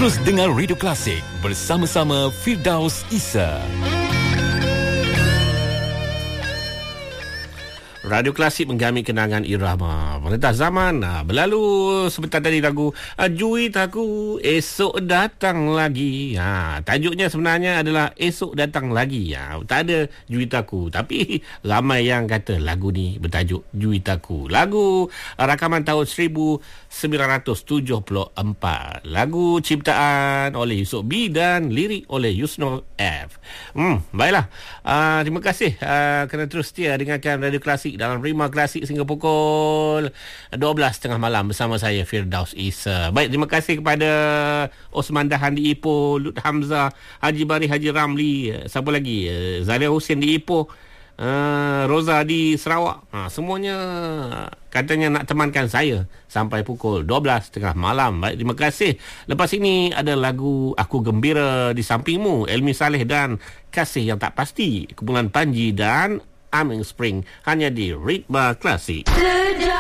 Terus dengar Radio Klasik bersama-sama Firdaus Isa. Radio Klasik menggami kenangan irama merentas zaman. Berlalu sebentar tadi lagu Juit Aku Esok Datang Lagi. Tajuknya sebenarnya adalah Esok Datang Lagi. Tak ada Juit Aku, tapi ramai yang kata lagu ni bertajuk Juit Aku. Lagu rakaman tahun 1974. Lagu ciptaan oleh Yusof B dan lirik oleh Yusno F. Baiklah. Terima kasih kerana terus setia dengarkan Radio Klasik dalam Rima Klasik sehingga pukul 12.30 malam bersama saya Firdaus Isa. Baik, terima kasih kepada Osman Dahan di Ipoh, Lut Hamzah, Haji Bari, Haji Ramli, siapa lagi, Zalia Hussein di Ipoh, Roza di Sarawak. Semuanya katanya nak temankan saya sampai pukul 12.30 malam. Baik, terima kasih. Lepas ini ada lagu Aku Gembira di Sampingmu, Elmi Saleh dan Kasih Yang Tak Pasti, Kumpulan Panji dan Aming Spring, hanya di Ritma Klasik.